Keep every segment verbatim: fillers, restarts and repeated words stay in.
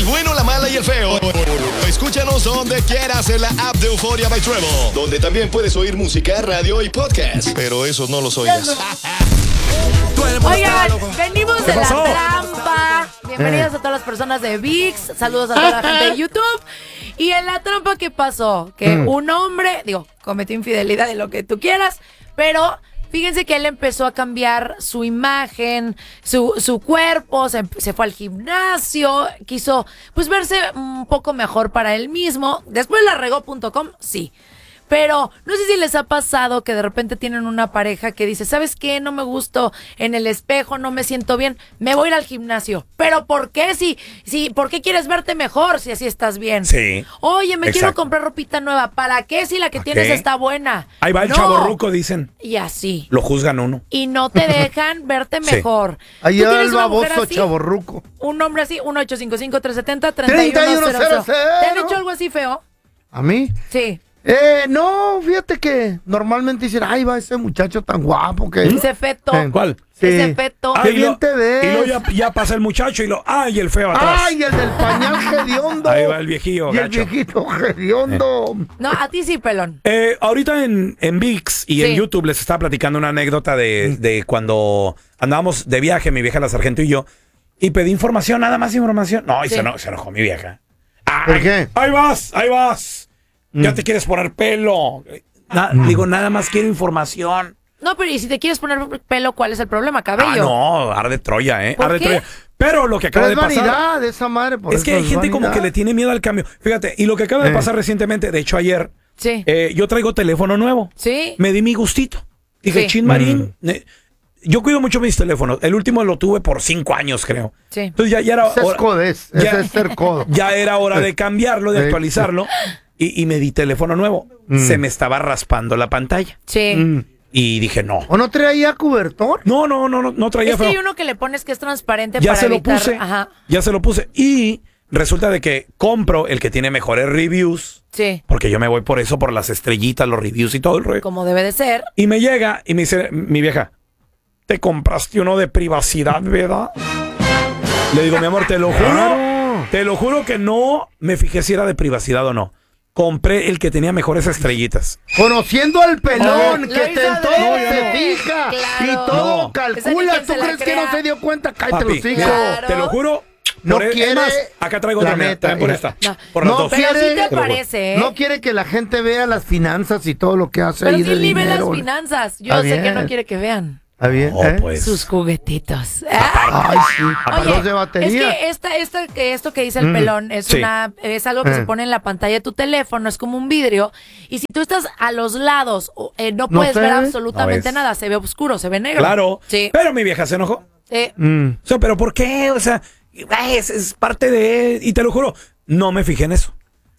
bueno, la mala y el feo. Escúchanos donde quieras en la app de Euforia by Trevo, donde también puedes oír música, radio y podcast. Pero esos no los oigas. Oigan, venimos de la trampa. Bienvenidos a todas las personas de V I X. Saludos a toda la gente de YouTube. Y en la trampa, ¿qué pasó? Que mm. un hombre, digo, cometió infidelidad de lo que tú quieras, pero fíjense que él empezó a cambiar su imagen, su, su cuerpo, se, se fue al gimnasio, quiso pues verse un poco mejor para él mismo. Después la regó punto com, sí. Pero no sé si les ha pasado que de repente tienen una pareja que dice, ¿sabes qué? No me gusto en el espejo, no me siento bien, me voy a ir al gimnasio. ¿Pero por qué? Si, si, ¿por qué quieres verte mejor si así estás bien? Sí. Oye, me Exacto. quiero comprar ropita nueva. ¿Para qué si la que tienes qué? está buena? Ahí va el no. chavorruco, dicen. Y así. Lo juzgan uno. Y no te dejan verte mejor. Sí. Ahí va el baboso chavorruco. Un hombre así, uno ocho cinco cinco, tres siete cero, tres uno cero cero. ¿Te han hecho algo así feo? ¿A mí? Sí. Eh, no, fíjate que normalmente dicen, ay, va ese muchacho tan guapo que... Ese feto. Eh, ¿Cuál? Sí. Ese feto. Qué bien lo, te ves. Y luego ya, ya pasa el muchacho y lo, ay, el feo atrás. Ay, el del pañal hediondo. Ahí va el viejillo, Y gacho. el viejito hediondo. Eh. No, a ti sí, pelón. Eh, ahorita en, en V I X y sí. en YouTube les estaba platicando una anécdota de, de cuando andábamos de viaje, mi vieja la sargento y yo, y pedí información, nada más información. No, y sí. se, no, se enojó mi vieja. Ay, ¿por qué? Ahí vas, ahí vas. Ya te quieres poner pelo. Na, mm. Digo, nada más quiero información. No, pero ¿y si te quieres poner pelo, cuál es el problema? Cabello. Ah, no, arde Troya, ¿eh? ¿Por arde qué? Troya. Pero lo que acaba pero de es pasar... vanidad de esa madre. Por es que hay gente vanidad. como que le tiene miedo al cambio. Fíjate, y lo que acaba de pasar eh. recientemente, de hecho ayer, sí. eh, yo traigo teléfono nuevo. Sí. Me di mi gustito. Dije, sí. Chin Marín... Mm. Eh, yo cuido mucho mis teléfonos. El último lo tuve por cinco años, creo. Sí. Entonces ya, ya era hora... Es codés, ya, ese es ser codo. Ya era hora de cambiarlo, de actualizarlo. Y, y me di teléfono nuevo. Mm. Se me estaba raspando la pantalla. Sí. Mm. Y dije, no. ¿O no traía cobertor? No, no, no, no, no traía. Es que hay uno que le pones que es transparente ya para se evitar... lo puse. Ajá. Ya se lo puse. Y resulta de que compro el que tiene mejores reviews. Sí. Porque yo me voy por eso, por las estrellitas, los reviews y todo el rollo. Como debe de ser. Y me llega y me dice mi vieja, ¿te compraste uno de privacidad, verdad? Le digo, mi amor, te lo juro. Claro. Te lo juro que no me fijé si era de privacidad o no. Compré el que tenía mejores estrellitas. Conociendo al pelón, oh, que te en todo no, se no. fija Claro. y todo No. calcula. ¿Tú crees que no se dio cuenta? Cállate los hijos. Claro. Te lo juro. No por quiere. Es más, acá traigo otra neta, por esta. No, por las no dos. Pero quiere, sí te parece, ¿eh? No quiere que la gente vea las finanzas y todo lo que hace Pero ahí sí del ni ve las dinero. finanzas. Yo Está sé bien. que no quiere que vean. ¿Está bien? Oh, ¿eh? pues. Sus juguetitos. Ay, sí. Oye, Dos de batería. es que esta, esta, que esto que dice el Mm. pelón es Sí. una, es algo que Eh. se pone en la pantalla de tu teléfono, es como un vidrio, y si tú estás a los lados, eh, no ¿No puedes se ver ve? absolutamente No ves. nada, se ve oscuro, se ve negro. Claro. Sí. Pero mi vieja se enojó. Eh, Mm. O sea, ¿pero por qué? O sea, es, es parte de... Y te lo juro, no me fijé en eso.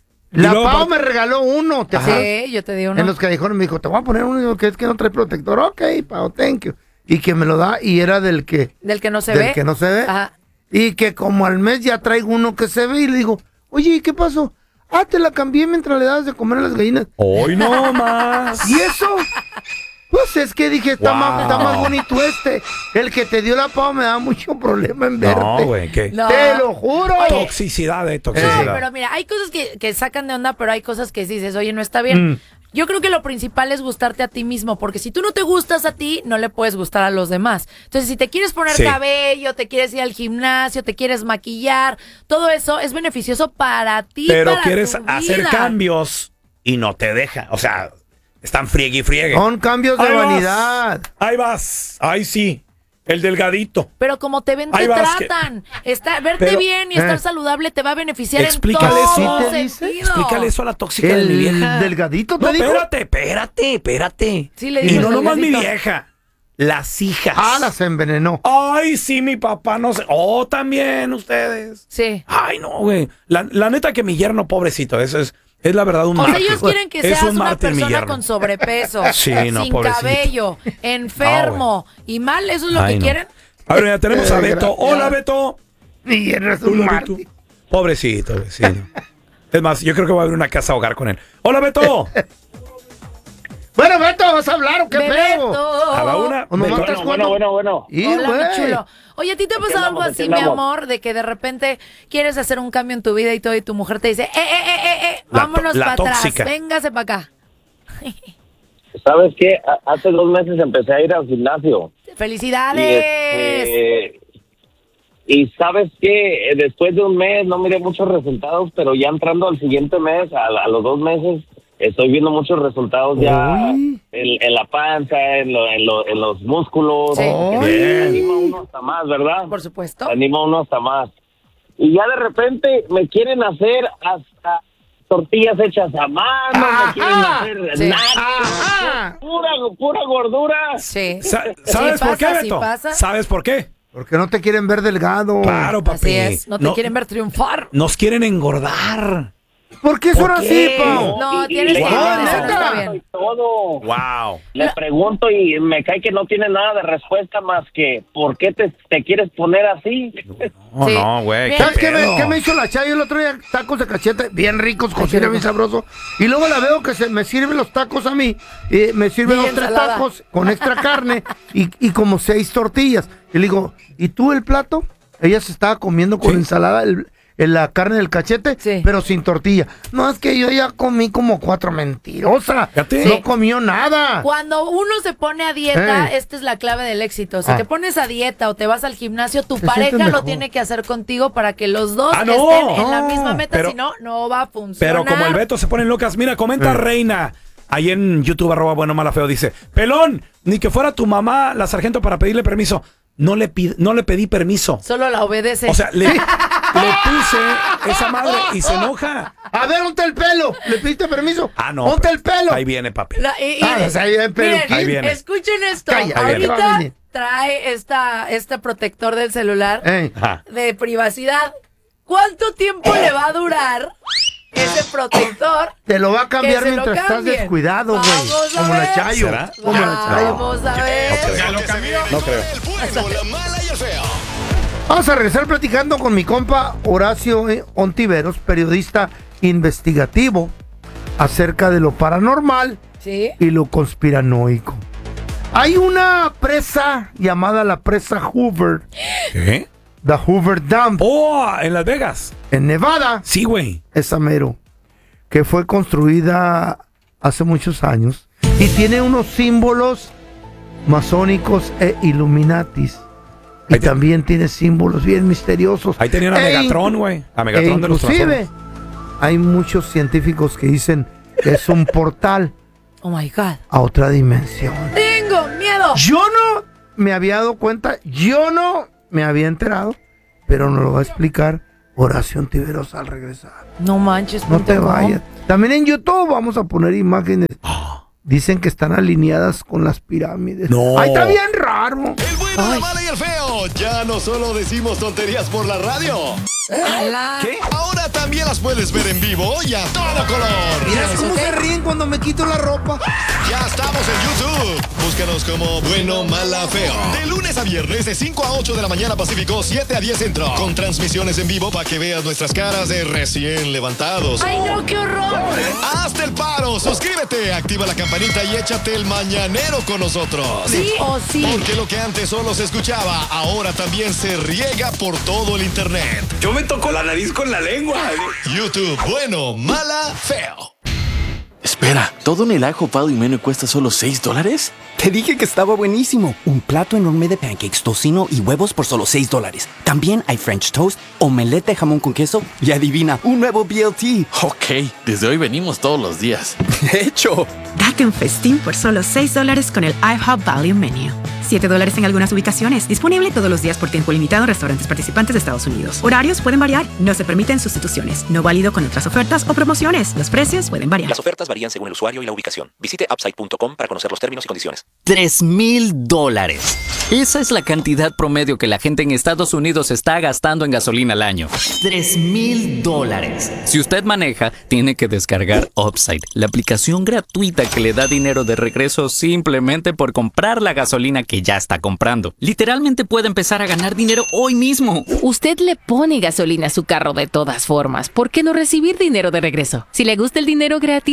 Y La luego, Pau por- me regaló uno, ¿te acuerdas? sí, yo te digo uno. En los callejones me dijo, te voy a poner uno que es que no trae protector. Ok, Pau, thank you. Y que me lo da y era del que... Del que no se del ve. que no se ve. Ajá. Y que como al mes ya traigo uno que se ve y le digo, oye, ¿y qué pasó? Ah, te la cambié mientras le dabas de comer a las gallinas. Hoy no más. ¿Y eso? Pues es que dije, está, Wow. más, está más bonito este. El que te dio la Pau me da mucho problema en verte. No, güey, ¿qué? No. Te lo juro. Oye. Toxicidad, de No, toxicidad. pero mira, hay cosas que, que sacan de onda, pero hay cosas que dices, oye, no está bien. Mm. Yo creo que lo principal es gustarte a ti mismo, porque si tú no te gustas a ti, no le puedes gustar a los demás. Entonces, si te quieres poner Sí. cabello, te quieres ir al gimnasio, te quieres maquillar, todo eso es beneficioso para ti. Pero para quieres tu hacer vida. cambios y no te deja. O sea, están friegue y friegue. Son cambios de Ahí vas. vanidad. Ahí vas. Ahí sí. El delgadito. Pero como te ven, te Ahí vas, tratan. Está, verte Pero, bien y eh. estar saludable te va a beneficiar Explícale en eso. todo ¿Sí te dice? sentido. Explícale eso a la tóxica de mi El vieja. delgadito te No, dijo. espérate, espérate, espérate. Sí, le y dijo no el nomás mi delgadito. vieja. Las hijas. Ah, las envenenó. Ay, sí, mi papá, no sé. Oh, también ustedes. Sí. Ay, no, güey. La, la neta que mi yerno, pobrecito, eso es, es la verdad un O sea, mártir. ellos quieren que Es seas un una mártir, mi persona yerno. con sobrepeso, Sí, no, sin pobrecito. cabello, enfermo y mal, ¿eso es lo Ay, que no. quieren? A ver, ya tenemos a Eh, Beto. gracias. Hola, Beto. Mi yerno es un Hola, mártir. Beto. Pobrecito, vecino. Es más, yo creo que voy a abrir una casa hogar con él. Hola, Beto. Bueno, Beto, ¿vas a hablar o qué pedo? Bebeto. A la una. ¿O no Beto. matas Bueno, cuando? bueno, bueno, bueno. Y, Hola, mi güey. chulo. Oye, ¿a ti te ha Aquí pasado algo andamos, así, aquí mi andamos. amor? De que de repente quieres hacer un cambio en tu vida y todo, y tu mujer te dice, eh, eh, eh, eh, eh, La vámonos to- la para atrás, tóxica. véngase para acá. ¿Sabes qué? A- Hace dos meses empecé a ir al gimnasio. Y, ¡Felicidades! este, y ¿sabes qué? Eh, Después de un mes no miré muchos resultados, pero ya entrando al siguiente mes, a, a los dos meses, estoy viendo muchos resultados ya Uy. en, en la panza, en, lo- en, lo- en los músculos. Sí. Que Bien. anima uno hasta más, ¿verdad? Por supuesto. Anima uno hasta más. Y ya de repente me quieren hacer hasta tortillas hechas a mano, Ajá. me quieren hacer Sí. nachos, Ajá. pura, pura gordura. Sí. Sa- Sí ¿Sabes por qué, pasa, sí Beto? pasa. ¿Sabes por qué? Porque no te quieren ver delgado. Claro, papi. Así es, no te quieren ver triunfar. Nos quieren engordar. ¿Por qué son ¿Por así, qué? Pau? No, Y- tienes y- que le ir a pregunto eso, está bien. y todo. Wow. Le pregunto y me cae que no tiene nada de respuesta más que ¿por qué te, te quieres poner así? No, Sí. no, güey. Bien. ¿Sabes qué me, pedo? qué me hizo la Chayo el otro día? Tacos de cachete, bien ricos, Ay, cocina qué bien rico. sabroso. Y luego la veo que se me sirven los tacos a mí. Y me sirven Y los tres ensalada. tacos con extra carne y, y como seis tortillas. Y le digo, ¿y tú el plato? Ella se estaba comiendo con Sí. ensalada el, el- la carne del cachete, Sí. pero sin tortilla. No, es que yo ya comí como cuatro, mentirosa. Fíjate. No Sí. comió nada. Cuando uno se pone a dieta, Eh. esta es la clave del éxito. Si Ah. te pones a dieta o te vas al gimnasio, tu Te pareja sientes lo mejor. tiene que hacer contigo para que los dos Ah, no. estén en la No. misma meta, Pero- si no, no va a funcionar. Pero como el Beto se ponen locas, mira, comenta Eh. Reina. Ahí en YouTube, arroba bueno, mala, feo, dice, pelón, ni que fuera tu mamá, la sargento, para pedirle permiso. No le, pid- no le pedí permiso. Solo la obedece. O sea, le, le puse esa madre y se enoja. A ver, ¿dónde el pelo? ¿Le pediste permiso? Ah, no. ¿Dónde pues, el pelo? Ahí viene, papi. La- y- y- Ah, o sea, ahí viene miren, peluquín. Ahí viene. escuchen esto. Calla, ahí viene. Va a Ahorita venir. trae esta, este protector del celular Eh. Ajá. de privacidad. ¿Cuánto tiempo le va a durar ese protector? Te lo va a cambiar Que se lo mientras estás cambien. descuidado, güey. Vamos a Como la ver. Chayo. ¿Será? Como la Chayo. Vamos a ver. Porque se viene No creo. El bueno, la mala y el feo. Vamos a regresar platicando con mi compa Horacio eh, Ontiveros, periodista investigativo, acerca de lo paranormal Sí. y lo conspiranoico. Hay una presa llamada la presa Hoover, ¿Qué? the Hoover Dam, Oh, en Las Vegas. en Nevada, Sí, güey. esa mero, que fue construida hace muchos años y tiene unos símbolos masónicos e illuminatis. Y Ahí te- también tiene símbolos bien misteriosos. Ahí tenían a E Megatron, inclu- güey. A e Megatron de los inclusive, Transformers. hay muchos científicos que dicen que es un portal Oh my God. a otra dimensión. Tengo miedo. Yo no me había dado cuenta, yo no me había enterado, pero nos lo va a explicar Horacio Ontiveros al regresar. No manches. No te punto com. vayas. También en YouTube vamos a poner imágenes. Dicen que están alineadas con las pirámides. No. Ay, está bien raro. El bueno, Ay. la mala y el feo. Ya no solo decimos tonterías por la radio. Ala. ¿Qué? Ahora también las puedes ver en vivo y a todo color. Mira cómo se ríen cuando me quito la ropa. Ya estamos en YouTube. Búscanos como Bueno, Mala, Feo. De lunes a viernes de cinco a ocho de la mañana Pacífico, siete a diez Centro. Con transmisiones en vivo para que veas nuestras caras de recién levantados. Ay, no, qué horror. Hazte el paro, suscríbete, activa la campanita y échate el mañanero con nosotros. Sí o sí. Porque lo que antes solo se escuchaba, ahora también se riega por todo el internet. Yo me tocó la nariz con la lengua. YouTube, Bueno, Mala, Feo. Espera, ¿todo en el ajo Pado y Meno cuesta solo seis dólares? Te dije que estaba buenísimo. Un plato enorme de pancakes, tocino y huevos por solo seis dólares. También hay French toast, omelette de jamón con queso y adivina, un nuevo B L T. Ok, desde hoy venimos todos los días. De hecho, Date un festín por solo seis dólares con el IHOP Value Menu. siete dólares en algunas ubicaciones. Disponible todos los días por tiempo limitado en restaurantes participantes de Estados Unidos. Horarios pueden variar. No se permiten sustituciones. No válido con otras ofertas o promociones. Los precios pueden variar. Las ofertas varían según el usuario y la ubicación. Visite upside punto com para conocer los términos y condiciones. Tres mil dólares. Esa es la cantidad promedio que la gente en Estados Unidos está gastando en gasolina al año. Tres mil dólares. Si usted maneja, tiene que descargar Upside, la aplicación gratuita que le da dinero de regreso simplemente por comprar la gasolina que ya está comprando. Literalmente puede empezar a ganar dinero hoy mismo. Usted le pone gasolina a su carro de todas formas. ¿Por qué no recibir dinero de regreso? Si le gusta el dinero gratis, descarga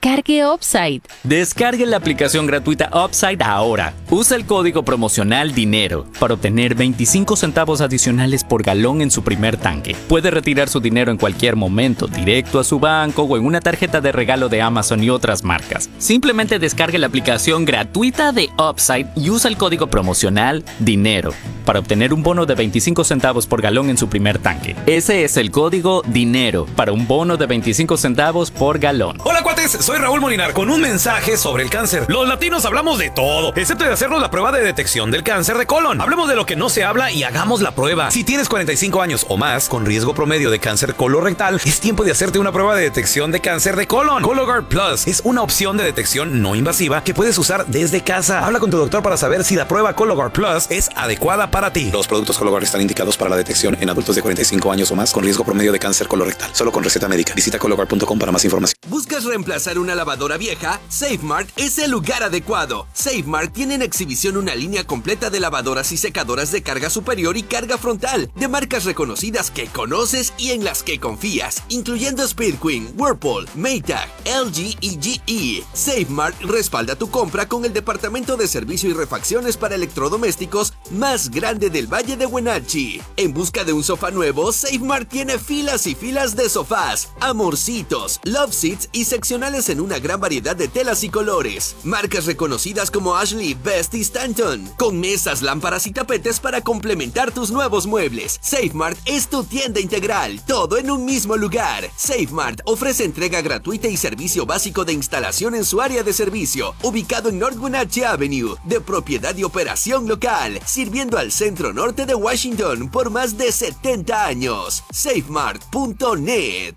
Descargue Upside. Descargue la aplicación gratuita Upside ahora. Usa el código promocional DINERO para obtener veinticinco centavos adicionales por galón en su primer tanque. Puede retirar su dinero en cualquier momento, directo a su banco o en una tarjeta de regalo de Amazon y otras marcas. Simplemente descargue la aplicación gratuita de Upside y usa el código promocional DINERO para obtener un bono de veinticinco centavos por galón en su primer tanque. Ese es el código DINERO para un bono de veinticinco centavos por galón. Hola cuates, soy Raúl Molinar con un mensaje sobre el cáncer. Los latinos hablamos de todo, excepto de hacernos la prueba de detección del cáncer de colon. Hablemos de lo que no se habla y hagamos la prueba. Si tienes cuarenta y cinco años o más con riesgo promedio de cáncer colorectal, es tiempo de hacerte una prueba de detección de cáncer de colon. Cologuard Plus es una opción de detección no invasiva que puedes usar desde casa. Habla con tu doctor para saber si la prueba Cologuard Plus es adecuada para ti. Los productos Cologuard están indicados para la detección en adultos de cuarenta y cinco años o más con riesgo promedio de cáncer colorectal. Solo con receta médica. Visita cologuard punto com para más información. ¿Buscas reemplazar una lavadora vieja? SafeMart es el lugar adecuado. SafeMart tiene en exhibición una línea completa de lavadoras y secadoras de carga superior y carga frontal, de marcas reconocidas que conoces y en las que confías, incluyendo Speed Queen, Whirlpool, Maytag, L G y G E. SafeMart respalda tu compra con el departamento de servicio y refacciones para electrodomésticos más grande del Valle de Wenatchee. En busca de un sofá nuevo, SafeMart tiene filas y filas de sofás, amorcitos, love seats y seccionales en una gran variedad de telas y colores. Marcas reconocidas como Ashley, Best y Stanton, con mesas, lámparas y tapetes para complementar tus nuevos muebles. SafeMart es tu tienda integral, todo en un mismo lugar. SafeMart ofrece entrega gratuita y servicio básico de instalación en su área de servicio, ubicado en North Wenatchee Avenue, de propiedad y operación local, sirviendo al centro norte de Washington por más de setenta años. safemart punto net.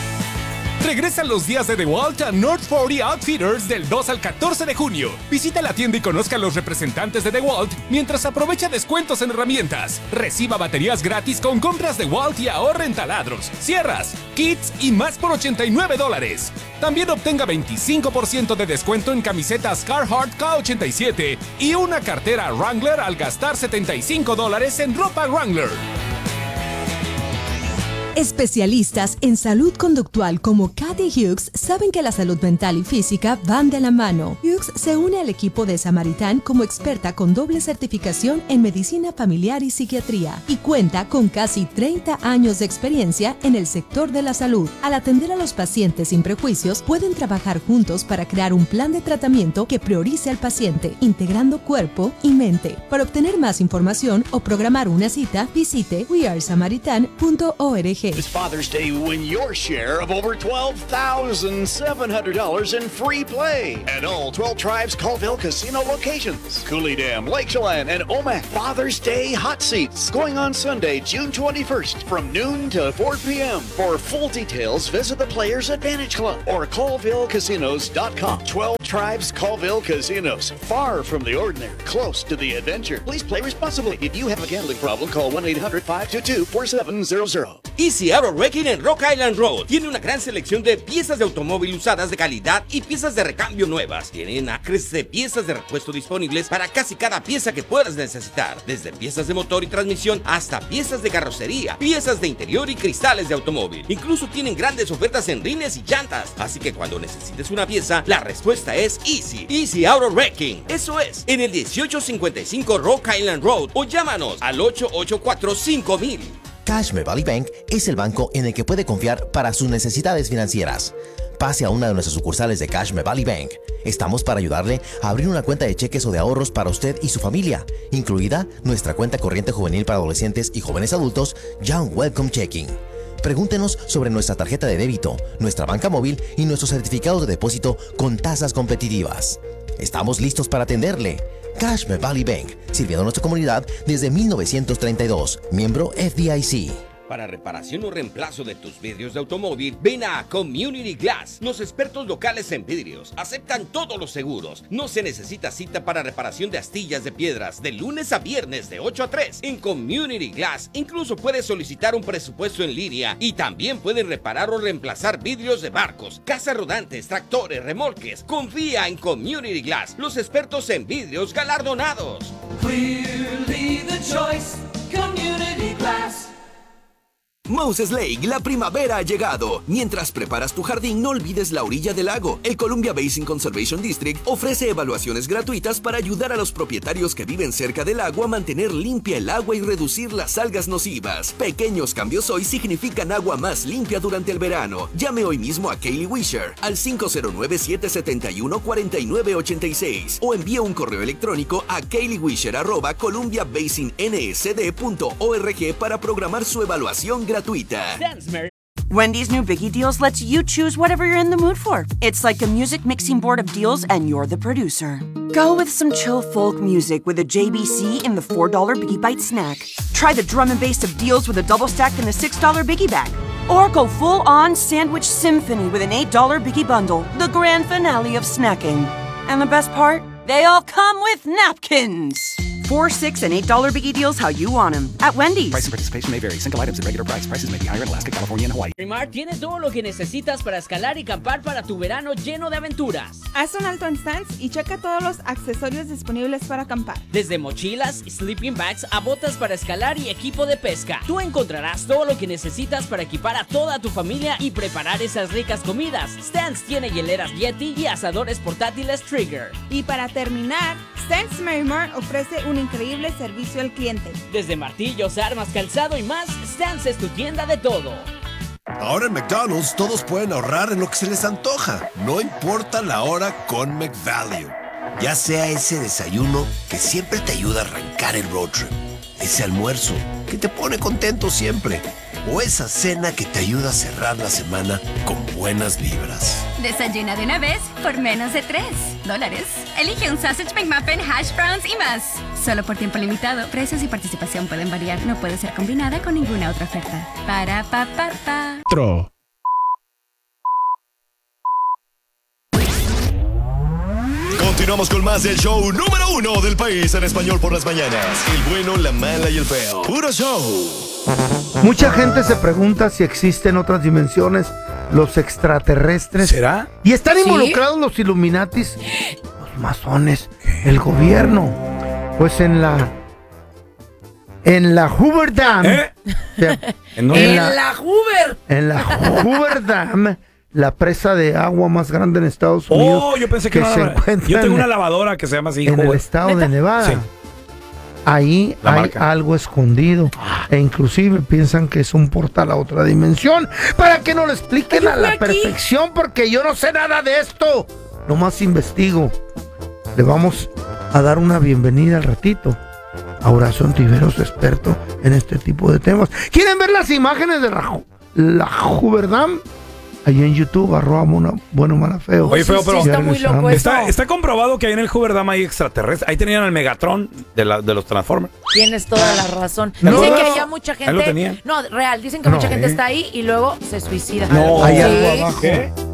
Regresan los días de DeWalt a North cuarenta Outfitters del dos al catorce de junio. Visita la tienda y conozca a los representantes de DeWalt mientras aprovecha descuentos en herramientas. Reciba baterías gratis con compras DeWalt y ahorre en taladros, sierras, kits y más por ochenta y nueve dólares. También obtenga veinticinco por ciento de descuento en camisetas Carhartt K ochenta y siete y una cartera Wrangler al gastar setenta y cinco dólares en ropa Wrangler. Especialistas en salud conductual como Kathy Hughes saben que la salud mental y física van de la mano. Hughes se une al equipo de Samaritan como experta con doble certificación en medicina familiar y psiquiatría y cuenta con casi treinta años de experiencia en el sector de la salud. Al atender a los pacientes sin prejuicios, pueden trabajar juntos para crear un plan de tratamiento que priorice al paciente, integrando cuerpo y mente. Para obtener más información o programar una cita, visite we are samaritan punto org. This Father's Day, win your share of over twelve thousand seven hundred dollars in free play at all twelve Tribes Colville Casino locations. Cooley Dam, Lake Chelan, and Omac. Father's Day hot seats going on Sunday, June twenty-first from noon to four p.m. For full details, visit the Players Advantage Club or colville casinos dot com. twelve Tribes Colville Casinos. Far from the ordinary, close to the adventure. Please play responsibly. If you have a gambling problem, call one eight hundred five two two four seven zero zero. Easy Auto Wrecking en Rock Island Road tiene una gran selección de piezas de automóvil usadas de calidad y piezas de recambio nuevas. Tienen acres de piezas de repuesto disponibles para casi cada pieza que puedas necesitar, desde piezas de motor y transmisión hasta piezas de carrocería, piezas de interior y cristales de automóvil. Incluso tienen grandes ofertas en rines y llantas, así que cuando necesites una pieza, la respuesta es Easy. Easy Auto Wrecking. Eso es, en el dieciocho cincuenta y cinco Rock Island Road o llámanos al ocho ocho cuatro cinco mil. Cashme Valley Bank es el banco en el que puede confiar para sus necesidades financieras. Pase a una de nuestras sucursales de Cashme Valley Bank. Estamos para ayudarle a abrir una cuenta de cheques o de ahorros para usted y su familia, incluida nuestra cuenta corriente juvenil para adolescentes y jóvenes adultos, Young Welcome Checking. Pregúntenos sobre nuestra tarjeta de débito, nuestra banca móvil y nuestros certificados de depósito con tasas competitivas. Estamos listos para atenderle. Cashme Valley Bank, sirviendo a nuestra comunidad desde mil novecientos treinta y dos, miembro F D I C. Para reparación o reemplazo de tus vidrios de automóvil, ven a Community Glass. Los expertos locales en vidrios aceptan todos los seguros. No se necesita cita para reparación de astillas de piedras de lunes a viernes de ocho a tres. En Community Glass incluso puedes solicitar un presupuesto en línea y también pueden reparar o reemplazar vidrios de barcos, casas rodantes, tractores, remolques. Confía en Community Glass, los expertos en vidrios galardonados. Clearly the choice, Community Glass. Moses Lake, la primavera ha llegado. Mientras preparas tu jardín, no olvides la orilla del lago. El Columbia Basin Conservation District ofrece evaluaciones gratuitas para ayudar a los propietarios que viven cerca del lago a mantener limpia el agua y reducir las algas nocivas. Pequeños cambios hoy significan agua más limpia durante el verano. Llame hoy mismo a Kaylee Wisher al cinco cero nueve, siete siete uno, cuatro nueve ocho seis o envíe un correo electrónico a kayleewisher arroba columbia basin n s d punto org para programar su evaluación gratuita. Wendy's new Biggie Deals lets you choose whatever you're in the mood for. It's like a music mixing board of deals and you're the producer. Go with some chill folk music with a J B C in the four dollar Biggie Bite snack. Try the drum and bass of deals with a double stack in the six dollar Biggie Bag. Or go full-on sandwich symphony with an eight dollar Biggie Bundle, the grand finale of snacking. And the best part? They all come with napkins. Four, six, and eight dollar Biggie Deals how you want them at Wendy's. Price and participation may vary. Single items at regular price. Prices may be higher in Alaska, California, and Hawaii. Mar tiene todo lo que necesitas para escalar y acampar para tu verano lleno de aventuras. Haz un alto en Stance y checa todos los accesorios disponibles para acampar. Desde mochilas, sleeping bags a botas para escalar y equipo de pesca. Tú encontrarás todo lo que necesitas para equipar a toda tu familia y preparar esas ricas comidas. Stance tiene hieleras Yeti y asadores portátiles Trigger. Y para terminar, Stance Marymount ofrece un increíble servicio al cliente. Desde martillos, armas, calzado y más, Stance es tu tienda de todo. Ahora en McDonald's todos pueden ahorrar en lo que se les antoja. No importa la hora con McValue. Ya sea ese desayuno que siempre te ayuda a arrancar el road trip. Ese almuerzo que te pone contento siempre. O esa cena que te ayuda a cerrar la semana con buenas vibras. Desayuna de una vez por menos de tres dólares. Elige un Sausage McMuffin, hash browns y más. Solo por tiempo limitado. Precios y participación pueden variar. No puede ser combinada con ninguna otra oferta. Para pa pa pa. Tro. Continuamos con más del show número uno del país en español por las mañanas. El bueno, la mala y el feo. Puro show. Mucha gente se pregunta si existen otras dimensiones, los extraterrestres. ¿Será? Y están ¿Sí? involucrados los Illuminatis, los masones, el gobierno. Pues en la... En la Hoover Dam. ¿Eh? O sea, ¿En, en la, la Hoover. En la Hoover Dam, la presa de agua más grande en Estados Unidos. Oh, yo pensé que, que no se era, encuentra yo tengo en, una lavadora que se llama así. en Hoover. el estado ¿Neta? de Nevada. Sí. Ahí La hay marca. algo escondido. E inclusive piensan que es un portal a otra dimensión. Para que nos lo expliquen Yo a fui la aquí. perfección, porque yo no sé nada de esto. Nomás investigo. Le vamos a dar una bienvenida al ratito a Horacio Ontiveros, experto en este tipo de temas. ¿Quieren ver las imágenes de la, la Hoover Dam? Ahí en YouTube, arroba una, bueno, mala, feo. Oye, feo, pero Sí, está muy loco eso. está, está comprobado que ahí en el Hoover Dam hay extraterrestres. Ahí tenían el Megatron de, la, de los Transformers. Tienes toda la razón. No, Dicen no, que no. allá mucha Ahí lo gente. tenían. No, real. Dicen que No, mucha gente eh. está ahí y luego se suicida. No, Hay Sí. algo abajo. ¿Qué?